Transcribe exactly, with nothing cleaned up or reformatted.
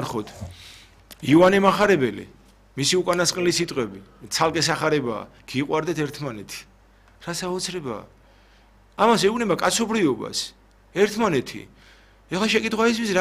ნახოთ ივანე მახარებელი მისი უკანასკნელი სიტყვები ცალკე სახარებაა გიყვარდეთ ერთმანეთი რა საოცრებაა ამას ეუბნება კაცობრიობას ერთმანეთი ეხლა შეკითხვა ის